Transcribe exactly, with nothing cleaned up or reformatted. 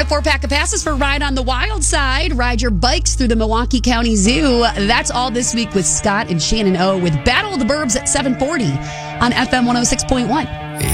four pack of passes for Ride on the Wild Side. Ride your bikes through the Milwaukee County Zoo. That's all this week with Scott and Shannon O with Battle of the Burbs at seven forty on F M one oh six point one.